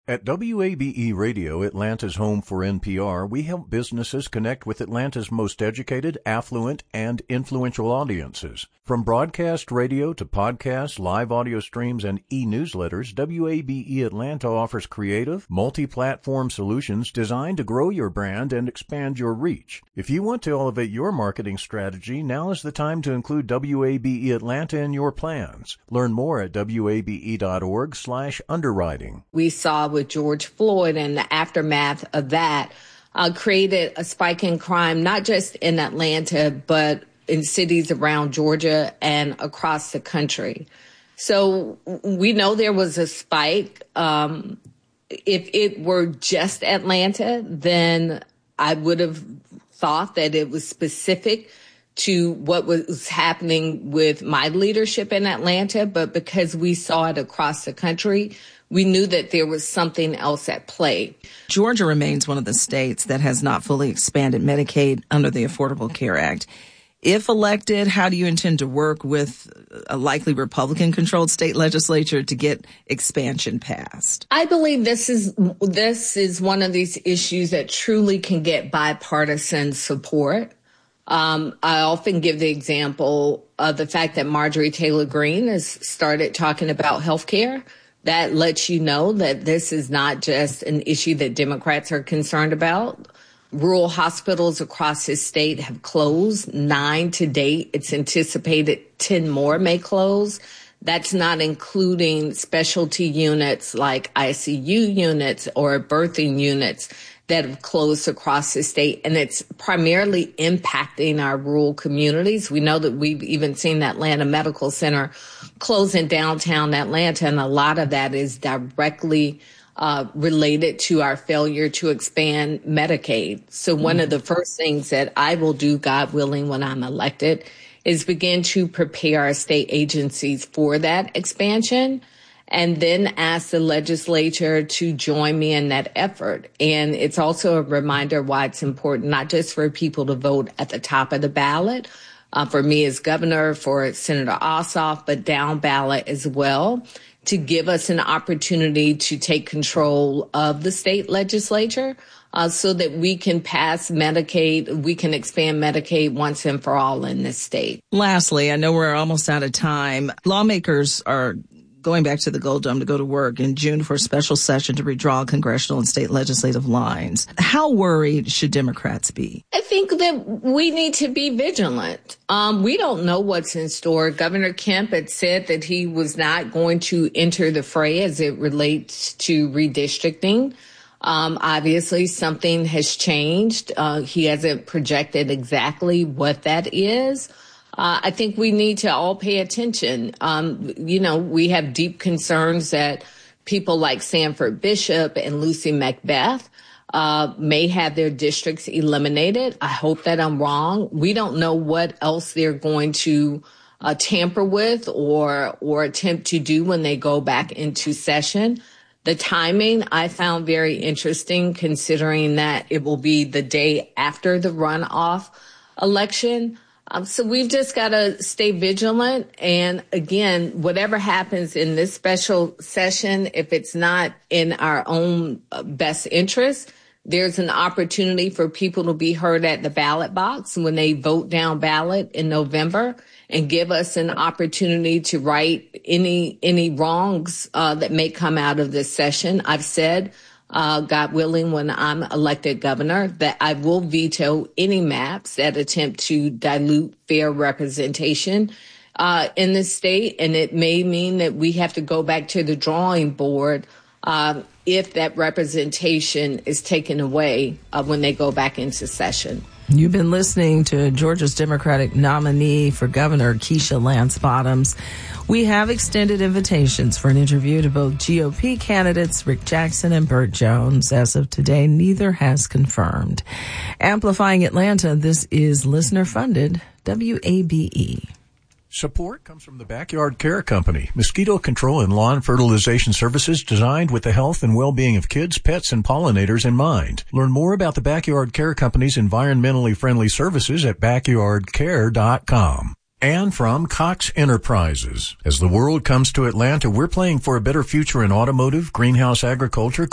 At WABE Radio, Atlanta's home for NPR, we help businesses connect with Atlanta's most educated, affluent, and influential audiences. From broadcast radio to podcasts, live audio streams, and e-newsletters, WABE Atlanta offers creative, multi-platform solutions designed to grow your brand and expand your reach. If you want to elevate your marketing strategy, now is the time to include WABE Atlanta in your plans. Learn more at wabe.org/underwriting. We saw with George Floyd and the aftermath of that created a spike in crime, not just in Atlanta, but in cities around Georgia and across the country. So we know there was a spike. If it were just Atlanta, then I would have thought that it was specific to what was happening with my leadership in Atlanta. But because we saw it across the country, we knew that there was something else at play. Georgia remains one of the states that has not fully expanded Medicaid under the Affordable Care Act. If elected, how do you intend to work with a likely Republican-controlled state legislature to get expansion passed? I believe this is one of these issues that truly can get bipartisan support. I often give the example of the fact that Marjorie Taylor Greene has started talking about health care. That lets you know that this is not just an issue that Democrats are concerned about. Rural hospitals across this state have closed, 9 to date. It's anticipated 10 more may close. That's not including specialty units like ICU units or birthing units that have closed across the state. And it's primarily impacting our rural communities. We know that we've even seen the Atlanta Medical Center close in downtown Atlanta, and a lot of that is directly related to our failure to expand Medicaid. So one of the first things that I will do, God willing, when I'm elected, is begin to prepare our state agencies for that expansion, and then ask the legislature to join me in that effort. And it's also a reminder why it's important, not just for people to vote at the top of the ballot, for me as governor, for Senator Ossoff, but down ballot as well, to give us an opportunity to take control of the state legislature so that we can pass Medicaid, we can expand Medicaid once and for all in this state. Lastly, I know we're almost out of time. Lawmakers are going back to the Gold Dome to go to work in June for a special session to redraw congressional and state legislative lines. How worried should Democrats be? I think that we need to be vigilant. We don't know what's in store. Governor Kemp had said that he was not going to enter the fray as it relates to redistricting. Obviously, something has changed. He hasn't projected exactly what that is. I think we need to all pay attention. We have deep concerns that people like Sanford Bishop and Lucy Macbeth may have their districts eliminated. I hope that I'm wrong. We don't know what else they're going to tamper with or attempt to do when they go back into session. The timing I found very interesting, considering that it will be the day after the runoff election. So we've just got to stay vigilant. And again, whatever happens in this special session, if it's not in our own best interest, there's an opportunity for people to be heard at the ballot box when they vote down ballot in November, and give us an opportunity to right any wrongs that may come out of this session. I've said, God willing, when I'm elected governor, that I will veto any maps that attempt to dilute fair representation in the state. And it may mean that we have to go back to the drawing board if that representation is taken away when they go back into session. You've been listening to Georgia's Democratic nominee for governor, Keisha Lance Bottoms. We have extended invitations for an interview to both GOP candidates Rick Jackson and Burt Jones. As of today, neither has confirmed. Amplifying Atlanta, this is listener-funded WABE. Support comes from the Backyard Care Company, mosquito control and lawn fertilization services designed with the health and well-being of kids, pets, and pollinators in mind. Learn more about the Backyard Care Company's environmentally friendly services at backyardcare.com. And from Cox Enterprises. As the world comes to Atlanta, we're playing for a better future in automotive, greenhouse agriculture,